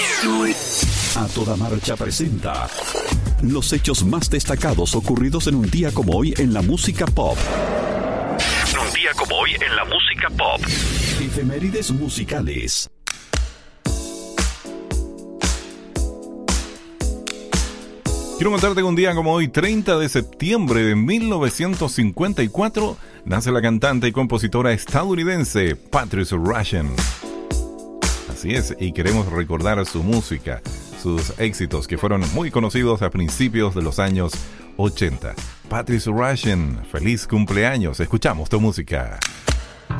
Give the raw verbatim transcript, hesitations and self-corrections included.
A Toda Marcha presenta los hechos más destacados ocurridos en un día como hoy en la música pop. Un día como hoy en la música pop. Efemérides musicales. Quiero contarte que un día como hoy, treinta de septiembre de mil novecientos cincuenta y cuatro, nace la cantante y compositora estadounidense Patricia Rushen. Así es, y queremos recordar su música, sus éxitos que fueron muy conocidos a principios de los años ochenta. Patricia Rushen, feliz cumpleaños, escuchamos tu música.